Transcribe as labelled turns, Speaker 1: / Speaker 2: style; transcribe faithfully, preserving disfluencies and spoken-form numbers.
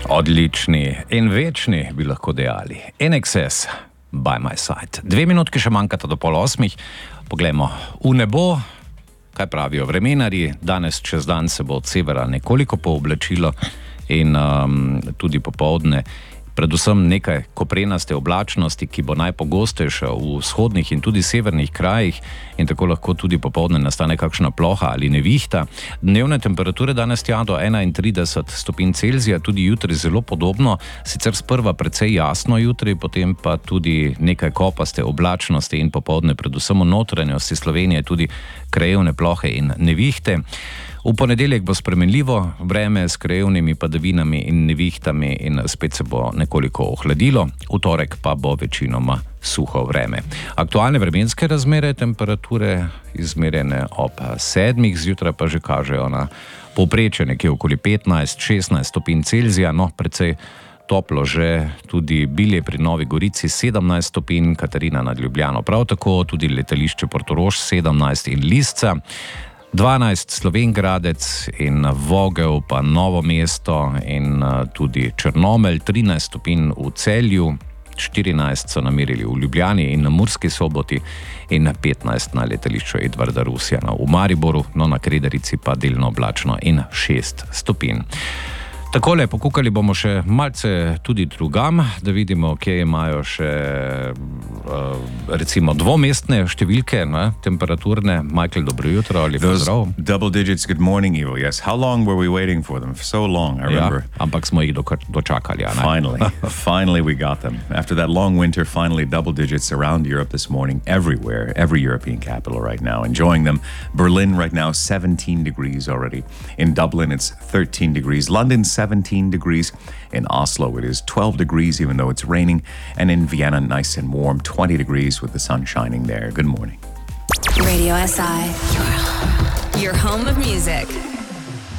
Speaker 1: Odlični in večni, bi lahko dejali. N X S, by my side. Dve minutki še manjkata do pol osmih. Poglejmo v nebo, kaj pravijo vremenarji. Danes čez dan se bo od severa nekoliko pooblačilo in um, tudi popoldne. Predvsem nekaj koprenaste oblačnosti, ki bo najpogostejša v vzhodnih in tudi severnih krajih in tako lahko tudi popoldne nastane kakšna ploha ali nevihta. Dnevne temperature danes tja do enaintrideset stopinj Celzija, tudi jutri zelo podobno, sicer sprva precej jasno jutri, potem pa tudi nekaj kopaste oblačnosti in popoldne predvsem v notranjosti Slovenije tudi krajevne plohe in nevihte. V ponedeljek bo spremenljivo vreme s krajevnimi padavinami in nevihtami in spet se bo nekoliko ohladilo. V torek pa bo večinoma suho vreme. Aktualne vremenske razmere, temperature izmerjene ob sedmih, zjutraj pa že kažejo na povprečje nekje okoli petnajst šestnajst stopinj Celzija, no precej toplo že tudi Bilje pri Novi Gorici sedemnajst stopinj, Katarina nad Ljubljano prav tako, tudi letališče Portorož sedemnajst in Lisca. dvanajst Slovenj Gradec in Vogel pa Novo mesto in tudi Črnomelj, trinajst stopinj v Celju, štirinajst so namerili v Ljubljani in na Murski Soboti in petnajst na letališču Edvarda Rusjana v Mariboru, no na Kredarici pa delno oblačno in šest stopinj. Takole, pokukali bomo še malce tudi drugam, da vidimo, kje imajo še recimo dvomestne številke, ne, temperaturne. Michael, dobro jutro, ali pozdrav.
Speaker 2: Double digits, good morning, Ivo, yes. How long were we waiting for them? For so long, I remember.
Speaker 1: Ja, ampak smo jih dočakali, a ne?
Speaker 2: Finally, finally we got them. After that long winter, finally double digits around Europe this morning, everywhere, every European capital right now, enjoying them. Berlin right now, seventeen degrees already. In Dublin, it's thirteen degrees. London, seventeen degrees. In Oslo, it is twelve degrees, even though it's raining. And in Vienna, nice and warm, twenty degrees with the sun shining there. Good morning.
Speaker 3: Radio S I, your home, your home of music.